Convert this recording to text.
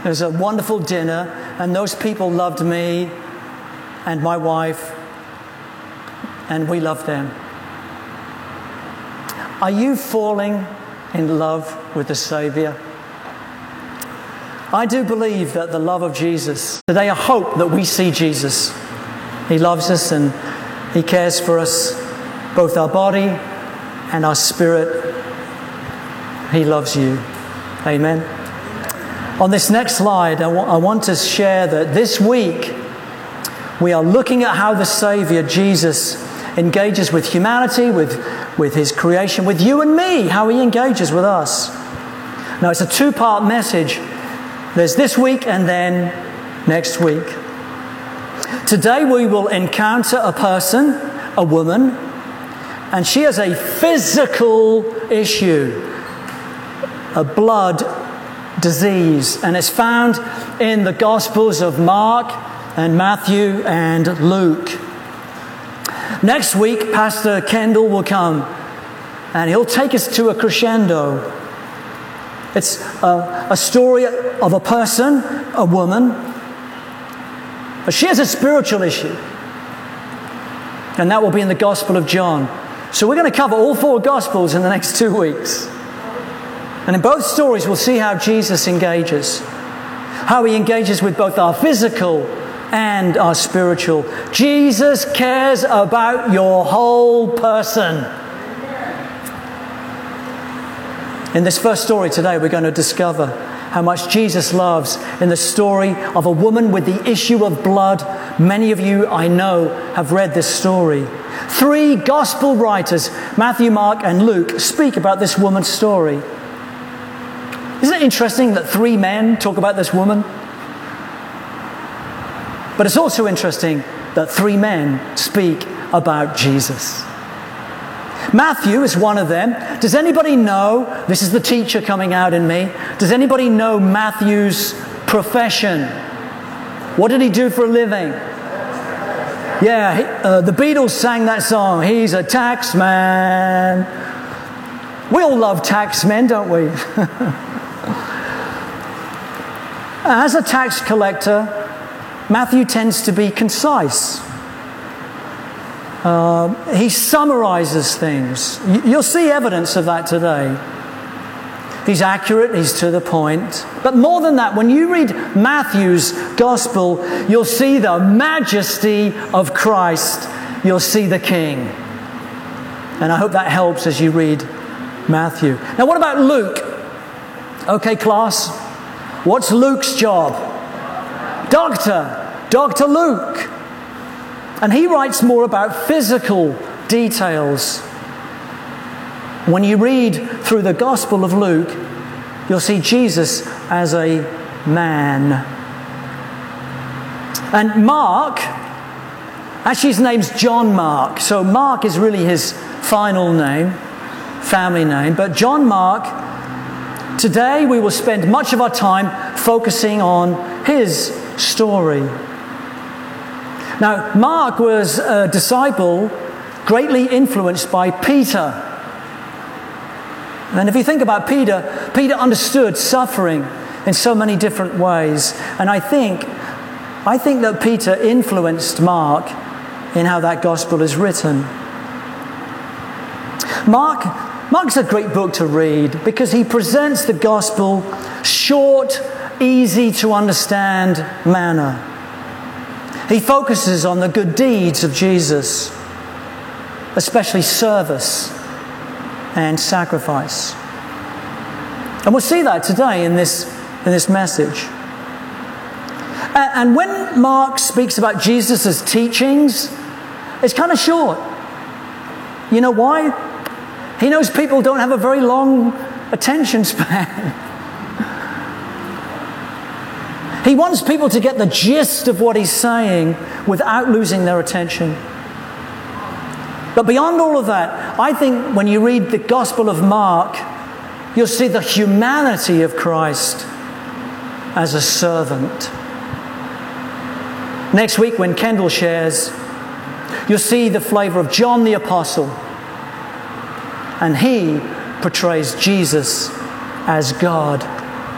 was a wonderful dinner, and those people loved me and my wife, and we loved them. Are you falling in love with the Savior? I do believe that the love of Jesus, today I hope that we see Jesus. He loves us and He cares for us, both our body and our spirit. He loves you. Amen. On this next slide, I want to share that this week we are looking at how the Savior, Jesus, engages with humanity, with His creation, with you and me, how He engages with us. Now, it's a two-part message. There's this week and then next week. Today we will encounter a person, a woman, and she has a physical issue, a blood disease, and it's found in the Gospels of Mark and Matthew and Luke. Next week, Pastor Kendall will come and he'll take us to a crescendo. It's a story of a person, a woman, but she has a spiritual issue, and that will be in the Gospel of John. So we're going to cover all 4 Gospels in the next 2 weeks. And in both stories, we'll see how Jesus engages. How He engages with both our physical and our spiritual. Jesus cares about your whole person. In this first story today, we're going to discover how much Jesus loves in the story of a woman with the issue of blood. Many of you, I know, have read this story. 3 gospel writers, Matthew, Mark, and Luke, speak about this woman's story. Isn't it interesting that 3 men talk about this woman? But it's also interesting that 3 men speak about Jesus. Matthew is one of them. Does anybody know, this is the teacher coming out in me, does anybody know Matthew's profession? What did he do for a living? Yeah, the Beatles sang that song, He's a Tax Man. We all love tax men, don't we? As a tax collector, Matthew tends to be concise. He summarizes things. You'll see evidence of that today. He's accurate, he's to the point. But more than that, when you read Matthew's gospel, you'll see the majesty of Christ. You'll see the King. And I hope that helps as you read Matthew. Now, what about Luke? Okay, class. What's Luke's job? Dr. Luke. And he writes more about physical details. When you read through the Gospel of Luke, you'll see Jesus as a man. And Mark, actually his name's John Mark. So Mark is really his final name, family name. But John Mark, today we will spend much of our time focusing on his story. Now, Mark was a disciple greatly influenced by Peter. And if you think about Peter, Peter understood suffering in so many different ways. And I think that Peter influenced Mark in how that gospel is written. Mark's a great book to read because he presents the gospel short, easy to understand manner. He focuses on the good deeds of Jesus, especially service and sacrifice. And we'll see that today in this message. And when Mark speaks about Jesus' teachings, it's kind of short. You know why? He knows people don't have a very long attention span. He wants people to get the gist of what he's saying without losing their attention. But beyond all of that, I think when you read the Gospel of Mark, you'll see the humanity of Christ as a servant. Next week when Kendall shares, you'll see the flavor of John the Apostle. And he portrays Jesus as God.